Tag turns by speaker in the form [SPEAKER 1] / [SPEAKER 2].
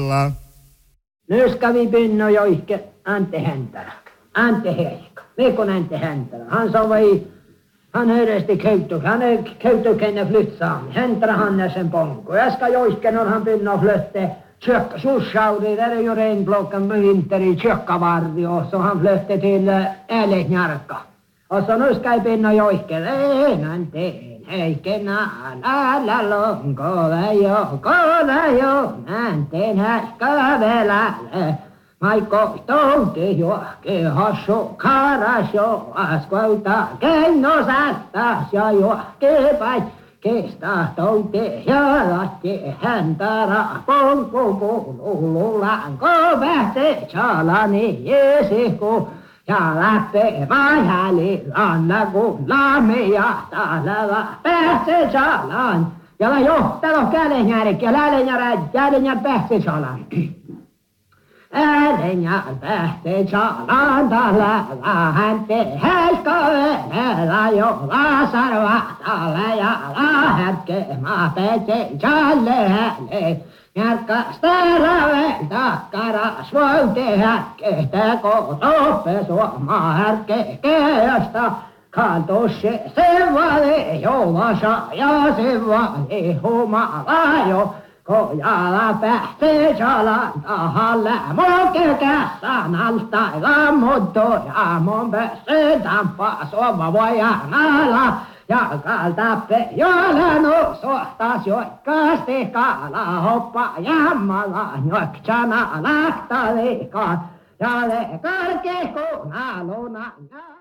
[SPEAKER 1] kuunnellaan.
[SPEAKER 2] Nyt kävi Pinno Joihke Ante Häntelä. Ante Heikka. Mikon Ante Häntelä. Han sovai, han höresti köytök. Han är köytökenne flyttsam. Häntelä Hannesen ponko. Äsken Joihken on han Pinno flytte. Sussaudi, där är ju regnblockan med vinter i Tjökkavarvi och så han flyttade till Äleknjarka. Och så nu ska jag Pinno Joihke. Ante Heikenä, älä lonkola jo, nänten häskävelälle. Maikko touti juohke hassu karasjo, askolta kennosattas ja juohke päin. Kestä touti jalatti häntä rapon kuululanko vähte chalani jesiku. Ja läppe vajali lanna kun laamia talava pääse salan. Ja la johtalo kälenjärki ja lälenjär pääse salan. Lälenjär pääse salan talava hänte häiskavenellä jo lasarva tala ja la härke maa pääse salleelle. Järkastäällä takkaras voi tehdä kehtääko toppe suomaa härkekeästä. Kantos se vale joulassa ja se vale humala jo. Kojala päähtee salan tahalle mokekässä nalstailla moottoja mun pääsee tampaa sova voijan ala. Ja kaltappe joulanu suhtas joikkaasti kala hoppa jammalla joiksana lahtalikaan. Ja le karke kun aluna.